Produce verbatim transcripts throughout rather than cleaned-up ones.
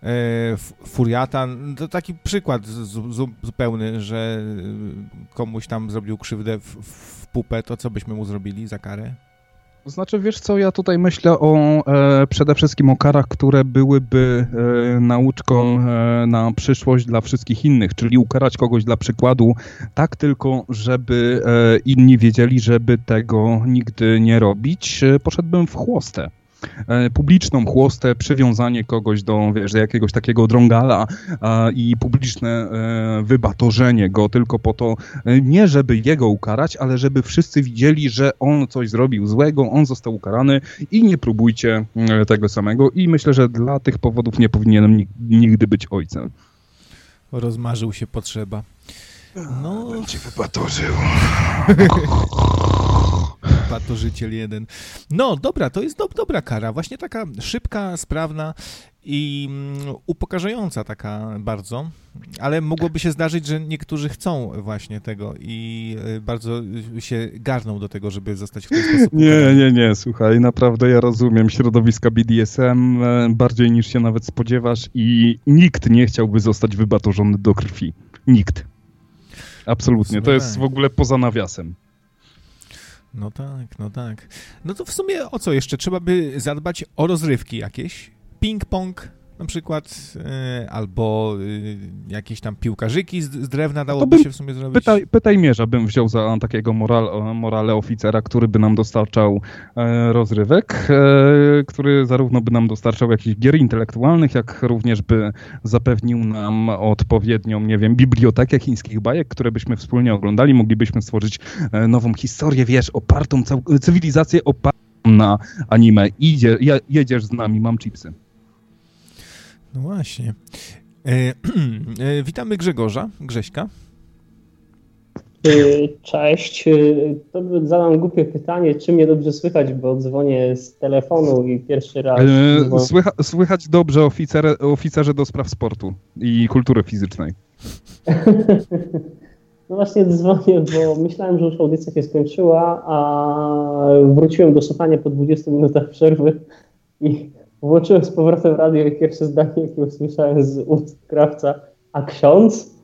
furiata. To taki przykład zupełny, że komuś tam zrobił krzywdę w, w pupę, to co byśmy mu zrobili za karę? Znaczy, wiesz co, ja tutaj myślę o e, przede wszystkim o karach, które byłyby e, nauczką e, na przyszłość dla wszystkich innych, czyli ukarać kogoś dla przykładu, tak tylko, żeby e, inni wiedzieli, żeby tego nigdy nie robić. E, poszedłbym w chłostę. Publiczną chłostę, przywiązanie kogoś do, wiesz, jakiegoś takiego drągala a, i publiczne e, wybatorzenie go tylko po to, e, nie żeby jego ukarać, ale żeby wszyscy widzieli, że on coś zrobił złego, on został ukarany i nie próbujcie e, tego samego i myślę, że dla tych powodów nie powinienem nig- nigdy być ojcem. Rozmarzył się potrzeba. No, bym cię wybatorzył. Batorzyciel jeden. No, dobra, to jest do, dobra kara. Właśnie taka szybka, sprawna i um, upokarzająca taka bardzo, ale mogłoby się zdarzyć, że niektórzy chcą właśnie tego i y, bardzo się garną do tego, żeby zostać w ten sposób Nie, ukarany. nie, nie, słuchaj, naprawdę ja rozumiem środowiska B D S M e, bardziej niż się nawet spodziewasz i nikt nie chciałby zostać wybatorzony do krwi. Nikt. Absolutnie, to jest w ogóle poza nawiasem. No tak, no tak. No to w sumie o co jeszcze? Trzeba by zadbać o rozrywki jakieś. Ping-pong na przykład, yy, albo yy, jakieś tam piłkarzyki z, z drewna dałoby się w sumie zrobić. Pytaj, pytaj mierza, bym wziął za takiego moral, morale oficera, który by nam dostarczał e, rozrywek, e, który zarówno by nam dostarczał jakichś gier intelektualnych, jak również by zapewnił nam odpowiednią, nie wiem, bibliotekę chińskich bajek, które byśmy wspólnie oglądali. Moglibyśmy stworzyć e, nową historię, wiesz, opartą, cał- cywilizację opartą na anime. Idzie, ja, jedziesz z nami, mam chipsy. No właśnie. E, e, witamy Grzegorza, Grześka. Cześć. To zadam głupie pytanie, czy mnie dobrze słychać, bo dzwonię z telefonu i pierwszy raz... E, słycha, słychać dobrze oficer, oficerze do spraw sportu i kultury fizycznej. No właśnie dzwonię, bo myślałem, że już audycja się skończyła, a wróciłem do słuchania po dwudziestu minutach przerwy i włączyłem z powrotem radio i pierwsze zdanie, jakie usłyszałem z ust krawca, a ksiądz?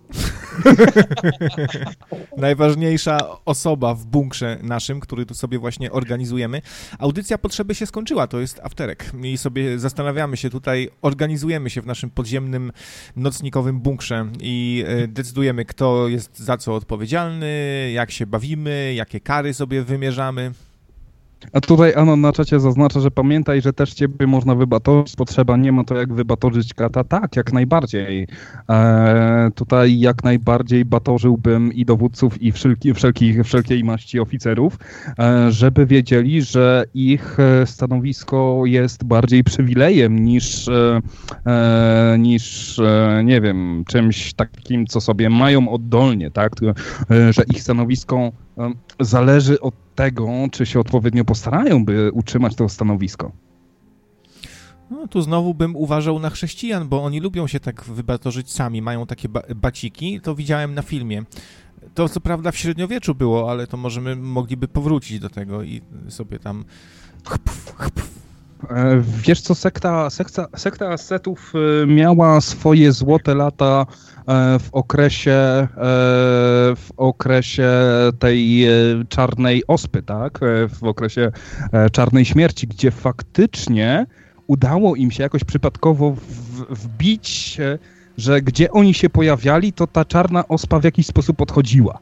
Najważniejsza osoba w bunkrze naszym, który tu sobie właśnie organizujemy. Audycja Potrzeby się skończyła, to jest afterek i sobie zastanawiamy się tutaj, organizujemy się w naszym podziemnym, nocnikowym bunkrze i decydujemy, kto jest za co odpowiedzialny, jak się bawimy, jakie kary sobie wymierzamy. A tutaj Anon na czacie zaznacza, że pamiętaj, że też ciebie można wybatorzyć, potrzeba nie ma to jak wybatorzyć kata. Tak, jak najbardziej. E, tutaj jak najbardziej batorzyłbym i dowódców, i wszelki, wszelkich, wszelkiej maści oficerów, e, żeby wiedzieli, że ich stanowisko jest bardziej przywilejem niż, e, niż e, nie wiem, czymś takim, co sobie mają oddolnie, tak? E, że ich stanowisko e, zależy od tego, czy się odpowiednio postarają, by utrzymać to stanowisko. No tu znowu bym uważał na chrześcijan, bo oni lubią się tak wybatorzyć sami, mają takie ba- baciki, to widziałem na filmie. To co prawda w średniowieczu było, ale to możemy, mogliby powrócić do tego i sobie tam chpf, chpf. Wiesz co, sekta, sekta, sekta ascetów miała swoje złote lata w okresie, w okresie tej czarnej ospy, tak? W okresie czarnej śmierci, gdzie faktycznie udało im się jakoś przypadkowo wbić, że gdzie oni się pojawiali, to ta czarna ospa w jakiś sposób odchodziła.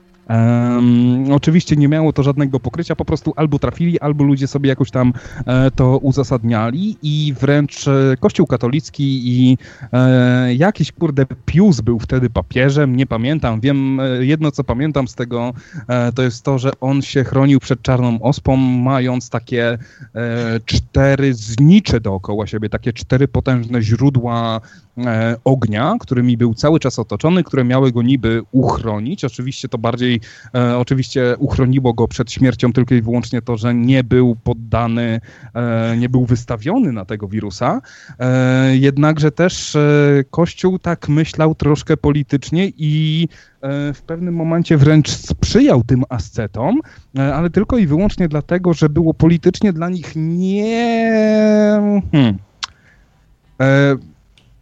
Um, oczywiście nie miało to żadnego pokrycia, po prostu albo trafili, albo ludzie sobie jakoś tam e, to uzasadniali i wręcz e, Kościół katolicki i e, jakiś kurde Pius był wtedy papieżem, nie pamiętam, wiem, e, jedno co pamiętam z tego e, to jest to, że on się chronił przed czarną ospą, mając takie e, cztery znicze dookoła siebie, takie cztery potężne źródła e, ognia, którymi był cały czas otoczony, które miały go niby uchronić, oczywiście to bardziej E, oczywiście uchroniło go przed śmiercią tylko i wyłącznie to, że nie był poddany, e, nie był wystawiony na tego wirusa. E, jednakże też e, Kościół tak myślał troszkę politycznie i e, w pewnym momencie wręcz sprzyjał tym ascetom, e, ale tylko i wyłącznie dlatego, że było politycznie dla nich nie... Hmm. E,